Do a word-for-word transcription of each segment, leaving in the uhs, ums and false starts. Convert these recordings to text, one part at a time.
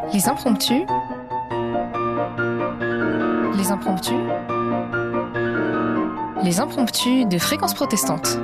Les impromptus. Les impromptus. Les impromptus de Fréquence Protestante.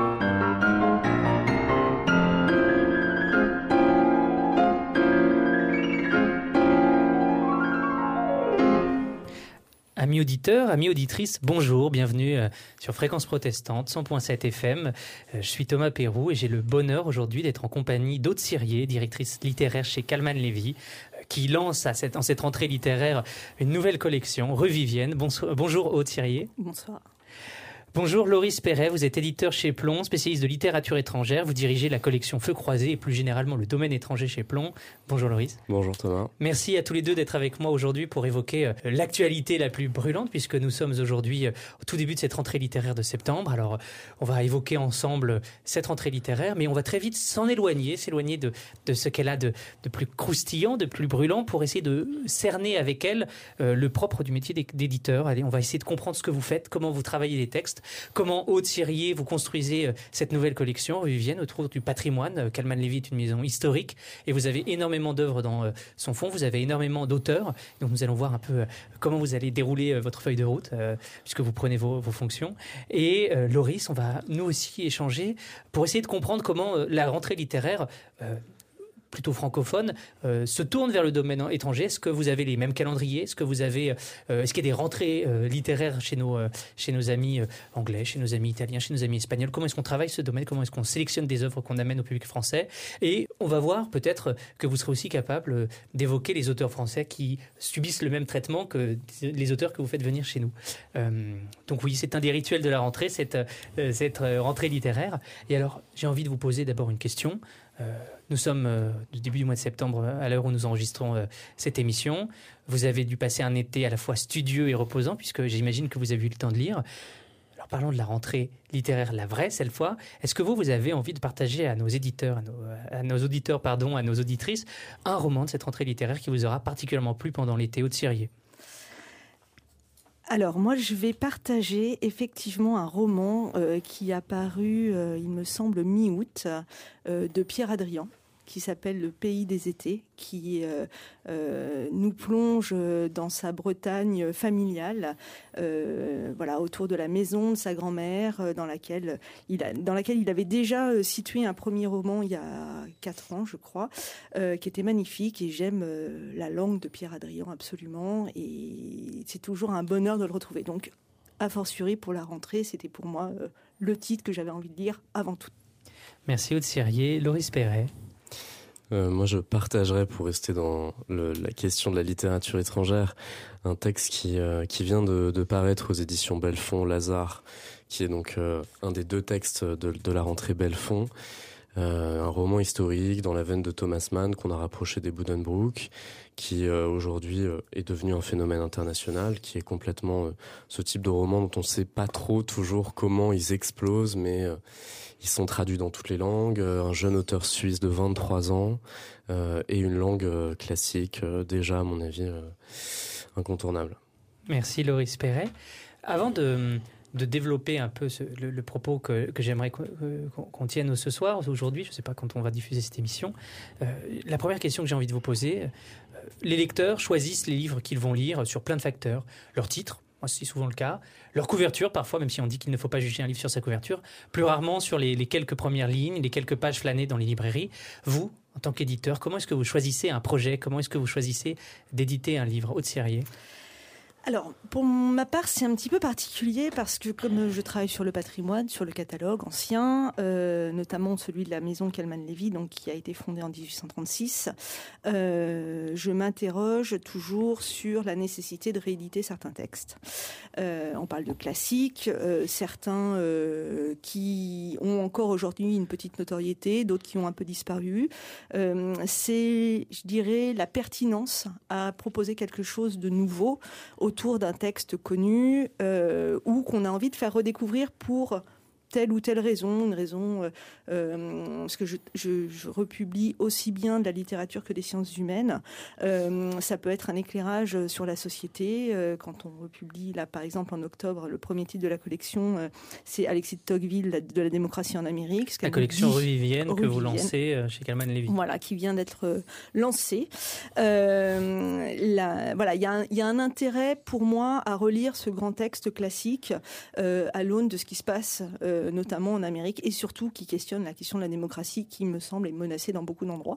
Amis auditeurs, amis auditrices, bonjour, bienvenue sur Fréquence Protestante, cent point sept F M. Je suis Thomas Pérou et j'ai le bonheur aujourd'hui d'être en compagnie d'Aude Cyrier, directrice littéraire chez Calman Lévy, qui lance à cette, en cette rentrée littéraire une nouvelle collection, Revivienne. Bonsoir, bonjour Aude Cyrier. Bonsoir. Bonjour Loris Perret, vous êtes éditeur chez Plon, spécialiste de littérature étrangère. Vous dirigez la collection Feu Croisé et plus généralement le domaine étranger chez Plon. Bonjour Loris. Bonjour Thomas. Merci à tous les deux d'être avec moi aujourd'hui pour évoquer euh, l'actualité la plus brûlante puisque nous sommes aujourd'hui euh, au tout début de cette rentrée littéraire de septembre. Alors on va évoquer ensemble cette rentrée littéraire mais on va très vite s'en éloigner, s'éloigner de, de ce qu'elle a de, de plus croustillant, de plus brûlant pour essayer de cerner avec elle euh, le propre du métier d'éditeur. Allez, on va essayer de comprendre ce que vous faites, comment vous travaillez les textes. Comment, Aude Cyrier, vous construisez cette nouvelle collection Revivienne autour du patrimoine. Calman Lévy est une maison historique et vous avez énormément d'œuvres dans son fond. Vous avez énormément d'auteurs. Donc nous allons voir un peu comment vous allez dérouler votre feuille de route euh, puisque vous prenez vos, vos fonctions. Et euh, Loris, on va nous aussi échanger pour essayer de comprendre comment euh, la rentrée littéraire euh, plutôt francophone, euh, se tourne vers le domaine étranger. Est-ce que vous avez les mêmes calendriers ? Est-ce que vous avez, euh, est-ce qu'il y a des rentrées euh, littéraires chez nos, euh, chez nos amis euh, anglais, chez nos amis italiens, chez nos amis espagnols ? Comment est-ce qu'on travaille ce domaine ? Comment est-ce qu'on sélectionne des œuvres qu'on amène au public français ? Et on va voir peut-être que vous serez aussi capable d'évoquer les auteurs français qui subissent le même traitement que les auteurs que vous faites venir chez nous. Euh, donc oui, c'est un des rituels de la rentrée, cette, euh, cette rentrée littéraire. Et alors, j'ai envie de vous poser d'abord une question. Euh, nous sommes euh, du début du mois de septembre à l'heure où nous enregistrons euh, cette émission. Vous avez dû passer un été à la fois studieux et reposant puisque j'imagine que vous avez eu le temps de lire. Alors parlons de la rentrée littéraire, la vraie cette fois. Est-ce que vous, vous avez envie de partager à nos éditeurs, à nos, à nos auditeurs, pardon, à nos auditrices, un roman de cette rentrée littéraire qui vous aura particulièrement plu pendant l'été, Aude Cyrier ? Alors moi je vais partager effectivement un roman euh, qui a paru, euh, il me semble, mi-août, euh, de Pierre Hadrian, qui s'appelle Le Pays des étés, qui euh, euh, nous plonge dans sa Bretagne familiale, euh, voilà, autour de la maison de sa grand-mère, dans laquelle il a, dans laquelle il avait déjà situé un premier roman il y a quatre ans, je crois, euh, qui était magnifique. Et j'aime euh, la langue de Pierre Hadrian absolument, et c'est toujours un bonheur de le retrouver. Donc, a fortiori pour la rentrée, c'était pour moi euh, le titre que j'avais envie de lire avant tout. Merci Aude Cyrier. Loris Perret. Euh, moi, je partagerais, pour rester dans le, la question de la littérature étrangère, un texte qui, euh, qui vient de, de paraître aux éditions Belfond, Lazare, qui est donc euh, un des deux textes de, de la rentrée Belfond. Euh, un roman historique dans la veine de Thomas Mann qu'on a rapproché des Buddenbrook, qui euh, aujourd'hui euh, est devenu un phénomène international, qui est complètement euh, ce type de roman dont on ne sait pas trop toujours comment ils explosent, mais euh, ils sont traduits dans toutes les langues. Euh, un jeune auteur suisse de vingt-trois ans euh, et une langue euh, classique, euh, déjà à mon avis euh, incontournable. Merci Loris Perret. Avant de de développer un peu ce, le, le propos que, que j'aimerais qu'on, qu'on tienne ce soir, aujourd'hui, je ne sais pas quand on va diffuser cette émission. Euh, la première question que j'ai envie de vous poser, euh, les lecteurs choisissent les livres qu'ils vont lire sur plein de facteurs. Leur titre, moi c'est souvent le cas, leur couverture parfois, même si on dit qu'il ne faut pas juger un livre sur sa couverture, plus rarement sur les, les quelques premières lignes, les quelques pages flânées dans les librairies. Vous, en tant qu'éditeur, comment est-ce que vous choisissez un projet ? Comment est-ce que vous choisissez d'éditer un livre ? Aude Cyrier. Alors, pour ma part, c'est un petit peu particulier parce que comme je travaille sur le patrimoine, sur le catalogue ancien, euh, notamment celui de la maison Calman Lévy, donc qui a été fondée en dix-huit cent trente-six, euh, je m'interroge toujours sur la nécessité de rééditer certains textes. Euh, on parle de classiques, euh, certains euh, qui ont encore aujourd'hui une petite notoriété, d'autres qui ont un peu disparu. Euh, c'est, je dirais, la pertinence à proposer quelque chose de nouveau autour d'un texte connu euh, ou qu'on a envie de faire redécouvrir pour telle ou telle raison, une raison, euh, parce que je, je, je republie aussi bien de la littérature que des sciences humaines. Euh, ça peut être un éclairage sur la société. Euh, quand on republie, là, par exemple, en octobre, le premier titre de la collection, euh, c'est Alexis de Tocqueville, la, de la démocratie en Amérique. La collection Rue Vivienne Rue que vous Vivienne. lancez chez Calman Lévy. Voilà, qui vient d'être euh, lancée. Euh, la, voilà, il y, y a un intérêt pour moi à relire ce grand texte classique euh, à l'aune de ce qui se passe, euh, notamment en Amérique, et surtout qui questionne la question de la démocratie, qui me semble est menacée dans beaucoup d'endroits.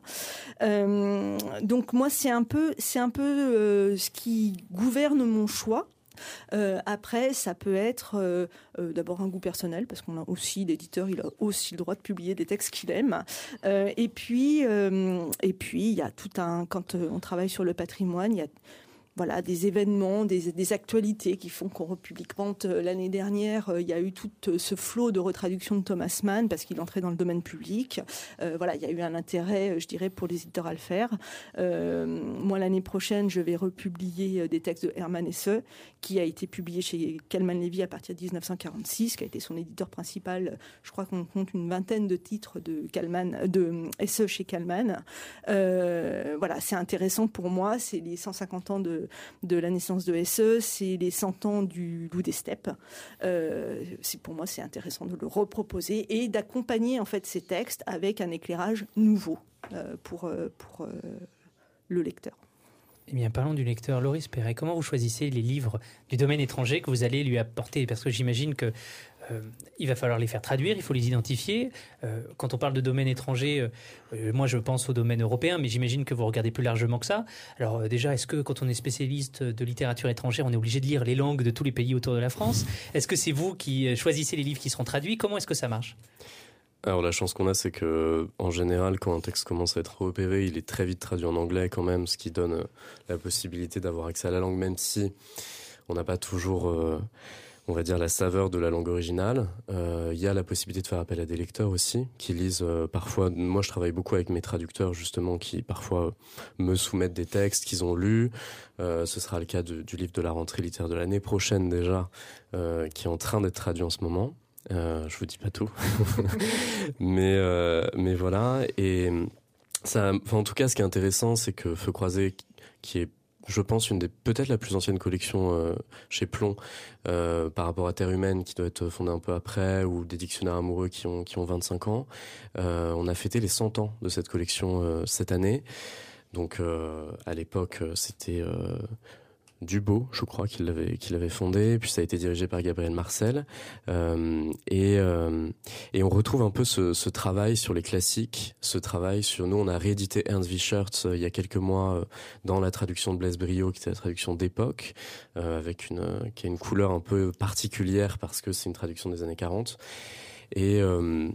Euh, donc moi, c'est un peu, c'est un peu euh, ce qui gouverne mon choix. Euh, après, ça peut être euh, euh, d'abord un goût personnel, parce qu'on a aussi, l'éditeur, il a aussi le droit de publier des textes qu'il aime. Euh, et puis, euh, et puis, il y a tout un, quand on travaille sur le patrimoine, il y a voilà, des événements, des, des actualités qui font qu'on republie. Quand euh, l'année dernière, euh, il y a eu tout euh, ce flot de retraduction de Thomas Mann parce qu'il entrait dans le domaine public. Euh, voilà, il y a eu un intérêt, euh, je dirais, pour les éditeurs à le faire. Euh, moi, l'année prochaine, je vais republier euh, des textes de Hermann Hesse, qui a été publié chez Calman Lévy à partir de dix-neuf cent quarante-six, qui a été son éditeur principal. Je crois qu'on compte une vingtaine de titres de Calman, de Hesse chez Calman. Euh, voilà, c'est intéressant pour moi. C'est les cent cinquante ans de de la naissance de Hesse, c'est les cent ans du Loup des Steppes. Euh, c'est, pour moi, c'est intéressant de le reproposer et d'accompagner en fait ces textes avec un éclairage nouveau euh, pour, euh, pour euh, le lecteur. Eh bien, parlons du lecteur. Loris Perret, comment vous choisissez les livres du domaine étranger que vous allez lui apporter ? Parce que j'imagine que Euh, il va falloir les faire traduire, il faut les identifier. Euh, quand on parle de domaine étranger, euh, moi je pense au domaine européen, mais j'imagine que vous regardez plus largement que ça. Alors euh, déjà, est-ce que quand on est spécialiste de littérature étrangère, on est obligé de lire les langues de tous les pays autour de la France ? Est-ce que c'est vous qui choisissez les livres qui seront traduits ? Comment est-ce que ça marche ? Alors la chance qu'on a, c'est que en général, quand un texte commence à être repéré, il est très vite traduit en anglais quand même, ce qui donne la possibilité d'avoir accès à la langue, même si on n'a pas toujours... Euh, on va dire la saveur de la langue originale. Il euh, y a la possibilité de faire appel à des lecteurs aussi, qui lisent euh, parfois... Moi, je travaille beaucoup avec mes traducteurs, justement, qui parfois me soumettent des textes qu'ils ont lus. Euh, ce sera le cas de, du livre de la rentrée littéraire de l'année prochaine déjà, euh, qui est en train d'être traduit en ce moment. Euh, je vous dis pas tout. mais, euh, mais voilà. Et ça, en tout cas, ce qui est intéressant, c'est que Feu croisé, qui est je pense une des peut-être la plus ancienne collection euh, chez Plon euh, par rapport à Terre humaine qui doit être fondée un peu après, ou des dictionnaires amoureux qui ont qui ont vingt-cinq ans. Euh, on a fêté les cent ans de cette collection euh, cette année. Donc euh, à l'époque c'était euh, Dubos, je crois, qu'il l'avait, qu'il l'avait fondé, puis ça a été dirigé par Gabriel Marcel, euh, et, euh, et on retrouve un peu ce, ce travail sur les classiques, ce travail sur, nous on a réédité Ernst Wiechert euh, il y a quelques mois euh, dans la traduction de Blaise Briot, qui était la traduction d'époque, euh, avec une, euh, qui a une couleur un peu particulière parce que c'est une traduction des années quarante, et... Euh,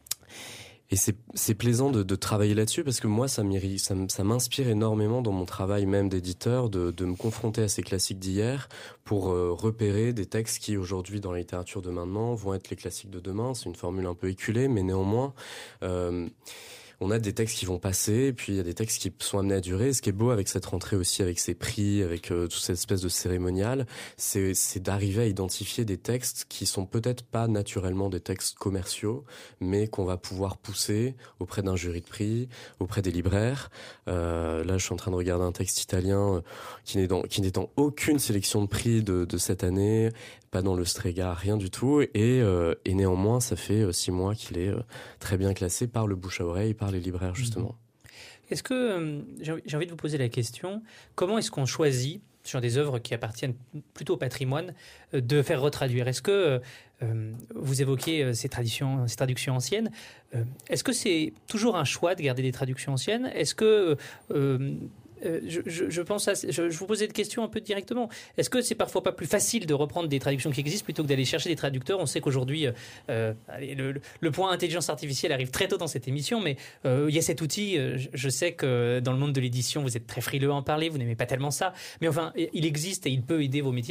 Et c'est, c'est plaisant de, de travailler là-dessus parce que moi, ça, ça, ça m'inspire énormément dans mon travail même d'éditeur de, de me confronter à ces classiques d'hier pour euh, repérer des textes qui aujourd'hui dans la littérature de maintenant vont être les classiques de demain. C'est une formule un peu éculée, mais néanmoins... Euh, on a des textes qui vont passer, et puis il y a des textes qui sont amenés à durer. Ce qui est beau avec cette rentrée aussi, avec ces prix, avec euh, toute cette espèce de cérémonial, c'est, c'est d'arriver à identifier des textes qui sont peut-être pas naturellement des textes commerciaux, mais qu'on va pouvoir pousser auprès d'un jury de prix, auprès des libraires. Euh, là, je suis en train de regarder un texte italien euh, qui n'est dans, qui n'est dans aucune sélection de prix de, de cette année, pas dans le Strega, rien du tout, et, euh, et néanmoins, ça fait euh, six mois qu'il est euh, très bien classé par le bouche à oreille, par les libraires, justement. Est-ce que, euh, j'ai envie de vous poser la question, comment est-ce qu'on choisit, sur des œuvres qui appartiennent plutôt au patrimoine, euh, de faire retraduire ? Est-ce que, euh, vous évoquez euh, ces, traditions, ces traductions anciennes, euh, est-ce que c'est toujours un choix de garder des traductions anciennes ? Est-ce que... Euh, Euh, je, je, je pense à, je, je vous posais une question un peu directement. Est-ce que c'est parfois pas plus facile de reprendre des traductions qui existent plutôt que d'aller chercher des traducteurs ? On sait qu'aujourd'hui, euh, allez, le, le point intelligence artificielle arrive très tôt dans cette émission, mais euh, il y a cet outil. Je, je sais que dans le monde de l'édition, vous êtes très frileux à en parler, vous n'aimez pas tellement ça, mais enfin, il existe et il peut aider vos métiers.